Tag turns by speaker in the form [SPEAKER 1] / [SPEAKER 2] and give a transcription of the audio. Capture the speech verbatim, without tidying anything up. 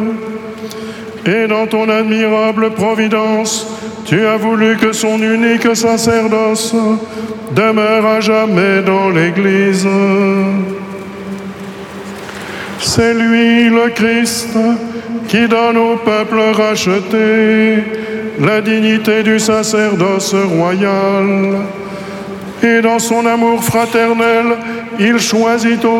[SPEAKER 1] Et dans ton admirable providence, tu as voulu que son unique sacerdoce demeure à jamais dans l'Église. C'est lui, le Christ, qui donne au peuple racheté la dignité du sacerdoce royal. Et dans son amour fraternel, il choisit